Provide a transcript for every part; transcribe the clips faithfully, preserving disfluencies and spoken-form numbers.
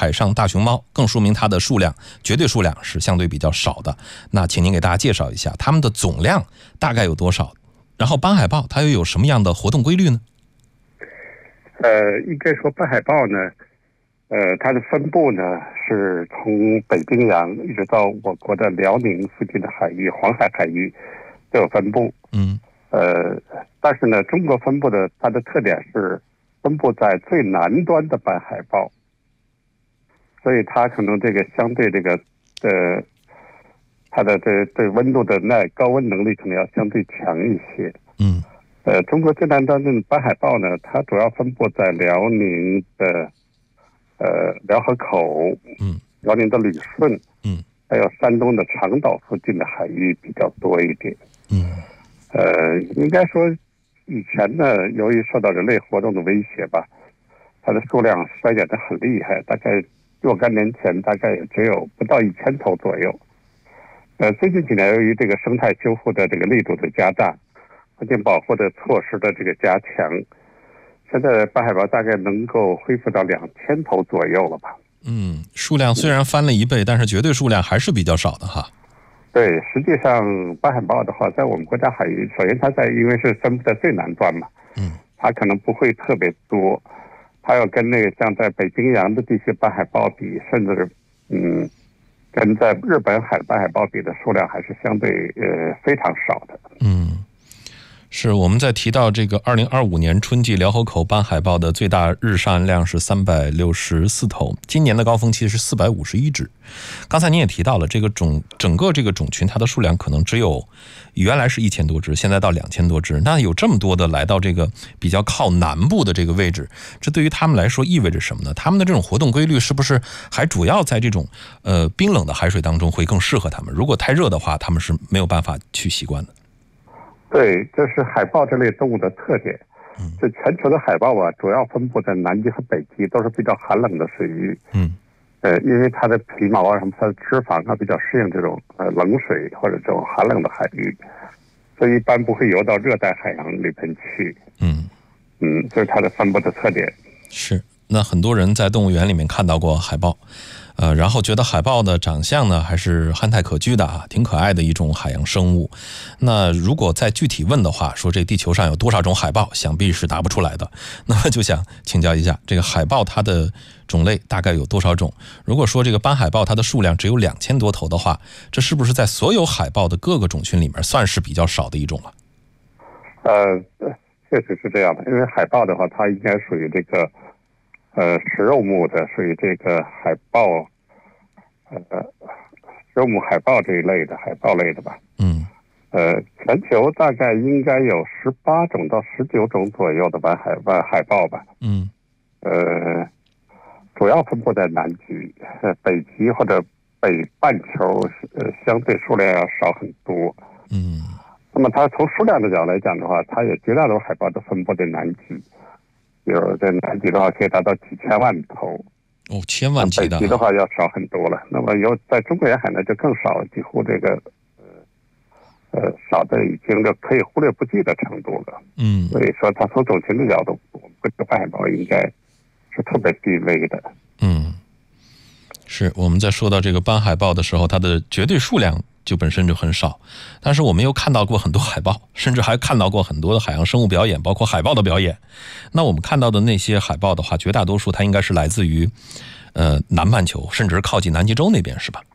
海上大熊猫，更说明它的数量绝对数量是相对比较少的。那请您给大家介绍一下它们的总量大概有多少，然后斑海豹它又有什么样的活动规律呢？ 呃，应该说斑海豹呢，呃，它的分布呢是从北冰洋一直到我国的辽宁附近的海域、黄海海域都有分布。 嗯， 呃，但是呢，中国分布的它的特点是分布在最南端的斑海豹，所以它可能这个相对这个呃，它的这对温度的耐高温能力可能要相对强一些。 嗯。 呃，中国最南端的斑海豹呢，它主要分布在辽宁的呃辽河口， 嗯， 辽宁的旅顺， 嗯， 还有山东的长岛附近的海域比较多一点。 嗯， 呃，应该说以前呢，由于受到人类活动的威胁吧，它的数量衰减得很厉害，大概若干年前大概也只有不到一千头左右。呃，最近几年由于这个生态修复的这个力度的加大，环境保护的措施的这个加强，现在斑海豹大概能够恢复到两千头左右了吧。 嗯，数量虽然翻了一倍，但是绝对数量还是比较少的哈。 对，实际上斑海豹的话，在我们国家海域，首先它在因为是分布在最南端嘛， 嗯， 它可能不会特别多，它要跟那个像在北冰洋的这些斑海豹比，甚至嗯，跟在日本海斑海豹比的数量还是相对呃非常少的。 嗯。是我们在提到这个二零二五年春季辽河口斑海豹的最大日上岸量是三百六十四头，今年的高峰期是四百五十一只。刚才您也提到了这个种整个这个种群它的数量可能只有原来是一千多只，现在到两千多只。那有这么多的来到这个比较靠南部的这个位置，这对于他们来说意味着什么呢？他们的这种活动规律是不是还主要在这种呃冰冷的海水当中会更适合他们？如果太热的话，他们是没有办法去习惯的。 对，这是海豹这类动物的特点。这全球的海豹啊，主要分布在南极和北极，都是比较寒冷的水域。 嗯， 呃，因为它的皮毛啊什么，它的脂肪啊比较适应这种呃冷水或者这种寒冷的海域，所以一般不会游到热带海洋里边去。 嗯嗯，这是它的分布的特点。 是，那很多人在动物园里面看到过海豹。呃，然后觉得海豹的长相呢还是憨态可掬的啊，挺可爱的一种海洋生物。那如果再具体问的话，说这地球上有多少种海豹，想必是答不出来的。那么就想请教一下，这个海豹它的种类大概有多少种？如果说这个斑海豹它的数量只有两千多头的话，这是不是在所有海豹的各个种群里面算是比较少的一种了？ 呃，确实是这样的，因为海豹的话，它应该属于这个。呃，食肉目的，属于这个海豹，呃，食肉目海豹这一类的海豹类的吧。 嗯。 呃，全球大概应该有十八种到十九种左右的斑海斑海豹吧。 嗯。 呃，主要分布在南极、呃北极或者北半球，呃，相对数量要少很多。 嗯。 那么它从数量的角度来讲的话，它也绝大多数海豹都分布在南极。有在南极的话可以达到几千万头， 哦，千万级的。 北极的话要少很多了。那么有在中国沿海呢就更少，几乎这个呃呃少的已经就可以忽略不计的程度了。 嗯， 所以说它从种群的角度，我们这个斑海豹应该是特别低微的。 嗯，是我们在说到这个斑海豹的时候，它的绝对数量就本身就很少，但是我们又看到过很多海豹，甚至还看到过很多的海洋生物表演，包括海豹的表演。那我们看到的那些海豹的话，绝大多数它应该是来自于呃南半球，甚至是靠近南极洲那边，是吧？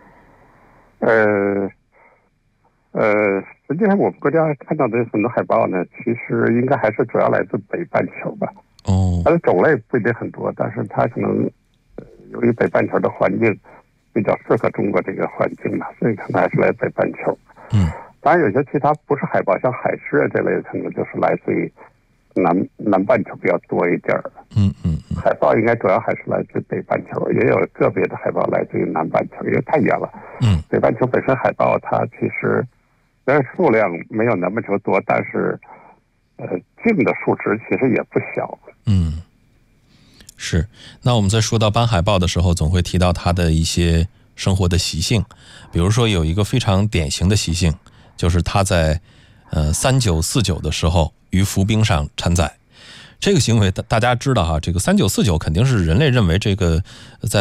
呃呃，实际上我们国家看到的很多海豹呢，其实应该还是主要来自北半球吧。 哦， 它的种类不一定很多，但是它可能呃由于北半球的环境比较适合中国这个环境嘛，所以可能还是来北半球。 嗯， 当然有些其他不是海豹，像海狮这类的，可能就是来自于南南半球比较多一点。 嗯嗯， 海豹应该主要还是来自北半球，也有个别的海豹来自于南半球，因为太远了。 嗯， 北半球本身海豹它其实虽然数量没有南半球多，但是呃净的数值其实也不小。 嗯，是。那我们在说到斑海豹的时候，总会提到它的一些生活的习性，比如说有一个非常典型的习性，就是它在呃三九四九的时候于浮冰上产崽。这个行为大大家知道哈，这个三九四九肯定是人类认为这个在